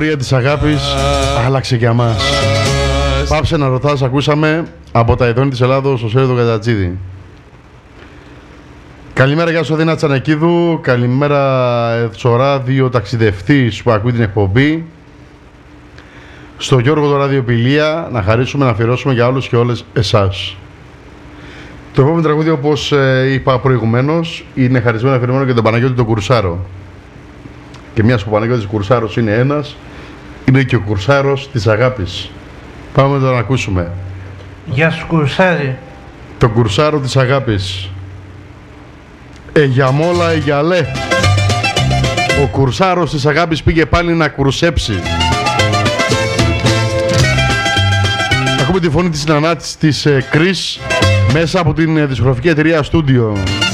πορεία της αγάπης άλλαξε για μας. Πάψε να ρωτάς, ακούσαμε από τα ειδώνη της Ελλάδος ο Σέριδο Κατατζίδη. Καλημέρα, γεια σου Δίνα Τσανακίδου. Καλημέρα στο ράδιο ταξιδευτής που ακούει την εκπομπή. Στο Γιώργο το ράδιο Πηλία, να χαρίσουμε, να αφιερώσουμε για όλους και όλες εσάς. Το επόμενο τραγούδι, όπως είπα προηγουμένως, είναι χαρισμένο αφιερωμένο για τον Παναγιώτη τον Κουρσάρο. Και μιας που ο Παναγιώτης Κουρσάρος είναι ένας, είναι και ο Κουρσάρος της αγάπης. Πάμε να τον ακούσουμε. Γεια σου Κουρσάρι. Τον Κουρσάρο της αγάπης. Για μόλα, για λέ. Ο Κουρσάρος της αγάπης πήγε πάλι να κουρσέψει. Ακούμε τη φωνή της Νανάτης της Κρίς μέσα από την δισκογραφική εταιρεία Studio.